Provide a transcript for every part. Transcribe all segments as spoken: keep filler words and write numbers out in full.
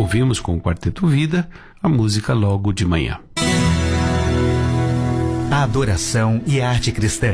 ouvimos com o Quarteto Vida a música Logo de Manhã. A adoração e a arte cristã.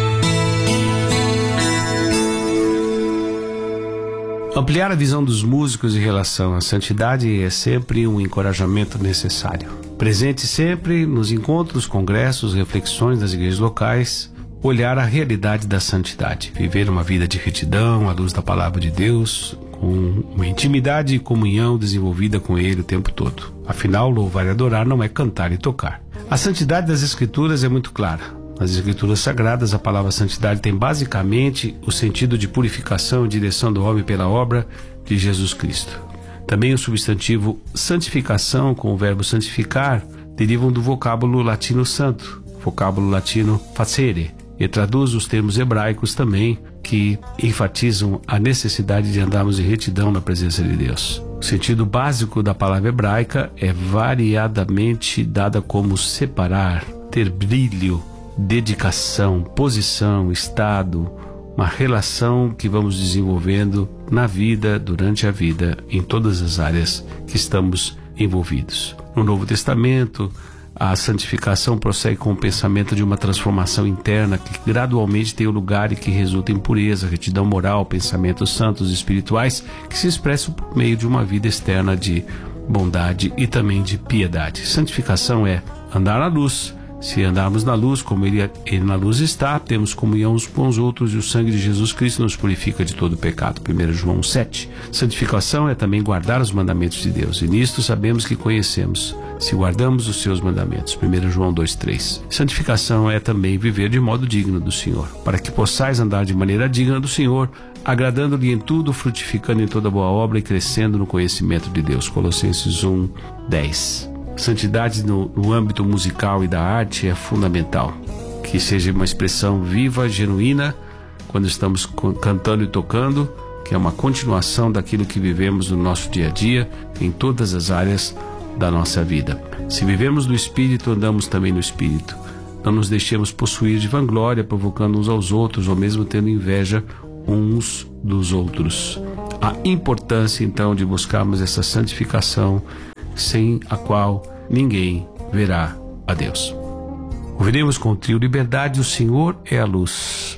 Ampliar a visão dos músicos em relação à santidade é sempre um encorajamento necessário. Presente sempre nos encontros, congressos, reflexões das igrejas locais, olhar a realidade da santidade, viver uma vida de retidão à luz da palavra de Deus, com uma intimidade e comunhão desenvolvida com Ele o tempo todo. Afinal, louvar e adorar não é cantar e tocar. A santidade das Escrituras é muito clara. Nas Escrituras Sagradas, a palavra santidade tem basicamente o sentido de purificação e direção do homem pela obra de Jesus Cristo. Também o substantivo santificação, com o verbo santificar, derivam do vocábulo latino santo, vocábulo latino facere, e traduz os termos hebraicos também, que enfatizam a necessidade de andarmos em retidão na presença de Deus. O sentido básico da palavra hebraica é variadamente dada como separar, ter brilho, dedicação, posição, estado, uma relação que vamos desenvolvendo na vida, durante a vida, em todas as áreas que estamos envolvidos. No Novo Testamento, a santificação prossegue com o pensamento de uma transformação interna que gradualmente tem o lugar e que resulta em pureza, retidão moral, pensamentos santos e espirituais que se expressam por meio de uma vida externa de bondade e também de piedade. Santificação é andar na luz. Se andarmos na luz, como ele, ele na luz está, temos comunhão uns com os outros e o sangue de Jesus Cristo nos purifica de todo o pecado. primeiro João sete. Santificação é também guardar os mandamentos de Deus, e nisto sabemos que conhecemos, se guardamos os seus mandamentos. primeiro João dois, três. Santificação é também viver de modo digno do Senhor, para que possais andar de maneira digna do Senhor, agradando-lhe em tudo, frutificando em toda boa obra e crescendo no conhecimento de Deus. Colossenses um, dez. Santidade no, no âmbito musical e da arte é fundamental. Que seja uma expressão viva, genuína, quando estamos cantando e tocando, que é uma continuação daquilo que vivemos no nosso dia a dia, em todas as áreas da nossa vida. Se vivemos no Espírito, andamos também no Espírito. Não nos deixemos possuir de vanglória, provocando uns aos outros, ou mesmo tendo inveja uns dos outros. A importância, então, de buscarmos essa santificação, sem a qual ninguém verá a Deus. Ouviremos com o trio Liberdade, o Senhor é a luz.